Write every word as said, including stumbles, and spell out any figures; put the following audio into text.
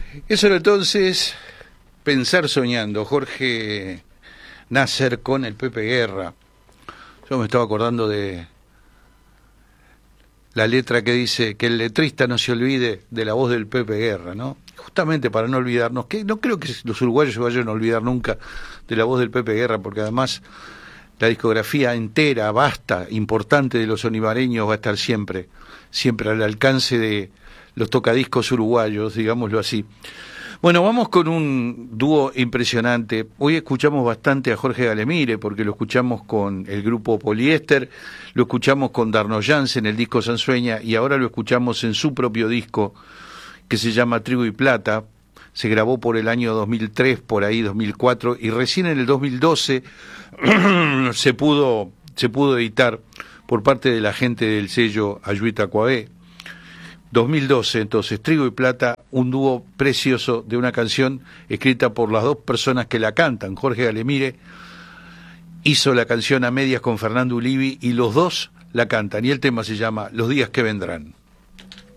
Eso era entonces Pensar Soñando, Jorge Nasser con el Pepe Guerra. Yo me estaba acordando de la letra que dice que el letrista no se olvide de la voz del Pepe Guerra, ¿no? Justamente para no olvidarnos, que no creo que los uruguayos se vayan a olvidar nunca de la voz del Pepe Guerra, porque además la discografía entera, vasta, importante de los olivareños va a estar siempre, siempre al alcance de los tocadiscos uruguayos, digámoslo así. Bueno, vamos con un dúo impresionante. Hoy escuchamos bastante a Jorge Galemire, porque lo escuchamos con el grupo Poliéster, lo escuchamos con Darno Jansen, el disco Sansueña, y ahora lo escuchamos en su propio disco, que se llama Trigo y Plata. Se grabó por el año dos mil tres, por ahí, dos mil cuatro, y recién en el dos mil doce se pudo, se pudo editar por parte de la gente del sello Ayuita Coabé. dos mil doce, entonces, Trigo y Plata, un dúo precioso de una canción escrita por las dos personas que la cantan. Jorge Galemire hizo la canción a medias con Fernando Ulivi y los dos la cantan, y el tema se llama Los días que vendrán.